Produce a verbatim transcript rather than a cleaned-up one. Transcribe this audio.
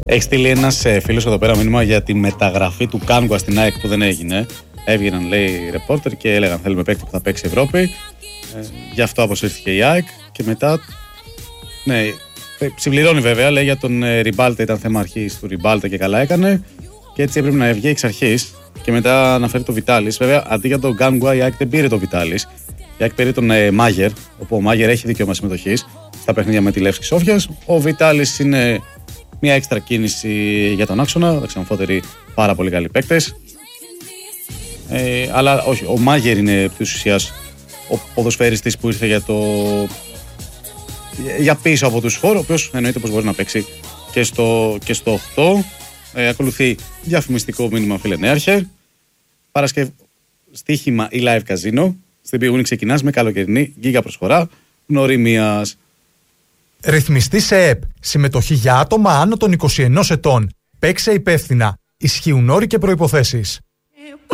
Έχει στείλει ένας φίλος εδώ πέρα μήνυμα για τη μεταγραφή του Κάνγκουα στην ΑΕΚ που δεν έγινε. Έβγαιναν, λέει, ρεπόρτερ και έλεγαν θέλουμε παίκτη που θα παίξει Ευρώπη. Ε, γι' αυτό αποσύρθηκε η ΑΕΚ και μετά. Ναι, συμπληρώνει βέβαια, λέει για τον Ριμπάλτα, ήταν θέμα αρχής του Ριμπάλτα και καλά έκανε. Και έτσι έπρεπε να βγει εξ αρχής. Και μετά αναφέρει το Βιτάλης. Βέβαια, αντί για τον Κάνγκουα, η ΑΕΚ δεν πήρε το Βιτάλης. Η ΑΕΚ πήρε τον ε, Μάγερ, όπου ο Μάγερ έχει δικαίωμα συμμετοχής στα παιχνίδια με τη Λεύσκη Σόφιας. Ο Βιτάλης είναι μια έξτρα κίνηση για τον άξονα. Δεξαμφότεροι πάρα πολύ καλοί παίκτες. Ε, αλλά όχι, ο Μάγερ είναι επί της ουσίας ο ποδοσφαιριστής που ήρθε για, το... για πίσω από τους φόρ, ο οποίος εννοείται πως μπορεί να παίξει και στο, και στο οκτώ. Ε, ακολουθεί διαφημιστικό μήνυμα, φίλε Νέαρχε. Παρασκευ... Στοίχημα ή live καζίνο. Στην Πηγούνη ξεκινάς με καλοκαιρινή γίγα προσφορά γνωριμίας. Ρυθμιστή σε ΕΠ. Συμμετοχή για άτομα άνω των είκοσι ενός ετών. Παίξε υπεύθυνα. Ισχύουν όροι και προϋποθέσεις.